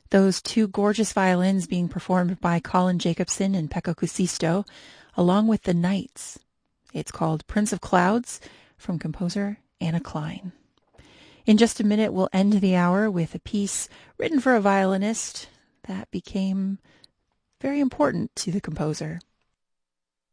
Those two gorgeous violins being performed by Colin Jacobson and Pekka Kusisto, along with the Knights. It's called Prince of Clouds from composer Anna Klein. In just a minute, we'll end the hour with a piece written for a violinist that became very important to the composer.